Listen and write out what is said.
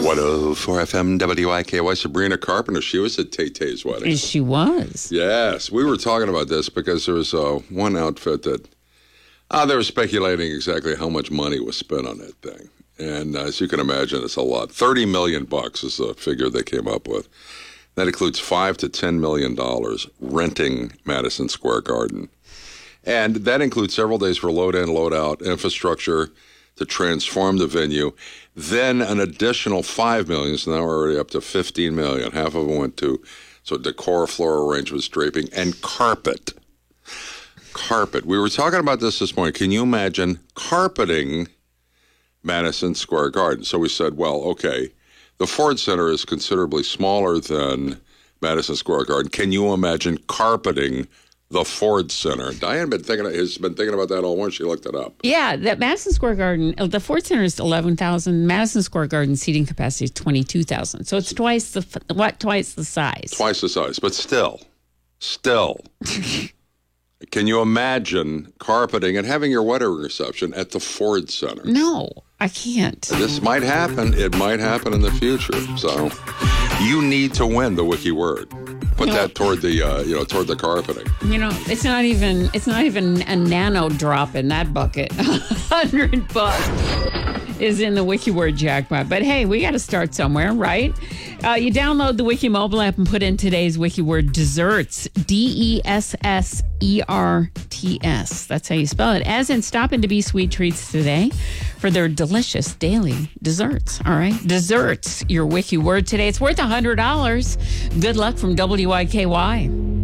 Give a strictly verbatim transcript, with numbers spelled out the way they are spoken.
one oh four F M W I K Y, Sabrina Carpenter. She was at Tay-Tay's wedding. She was. Yes. We were talking about this because there was uh, one outfit that, uh, they were speculating exactly how much money was spent on that thing. And uh, as you can imagine, it's a lot. thirty million bucks is the figure they came up with. That includes five to ten million dollars renting Madison Square Garden. And that includes several days for load in, load out, infrastructure to transform the venue. Then an additional five million dollars, so now we're already up to fifteen million dollars. Half of it went to so decor, floral arrangements, draping, and carpet. Carpet. We were talking about this this morning. Can you imagine carpeting Madison Square Garden? So we said, well, okay, the Ford Center is considerably smaller than Madison Square Garden. Can you imagine carpeting the Ford Center? Diane been thinking, has been thinking about that all morning. She looked it up. Yeah, the Madison Square Garden, the Ford Center is eleven thousand. Madison Square Garden seating capacity is twenty-two thousand. So it's twice the what? Twice the size. Twice the size, but still, still. Can you imagine carpeting and having your wedding reception at the Ford Center? No, I can't. This might happen. It might happen in the future. So you need to win the wiki word. Put No. that toward the uh, you know toward the carpeting. You know, it's not even it's not even a nano drop in that bucket. A hundred bucks is in the WikiWord jackpot. But hey, we got to start somewhere, right? Uh, you download the Wiki mobile app and put in today's WikiWord desserts. D E S S E R T S. That's how you spell it. As in stop in to be sweet treats today for their delicious daily desserts. All right. Desserts, your WikiWord today. It's worth a hundred dollars. Good luck from W I K Y.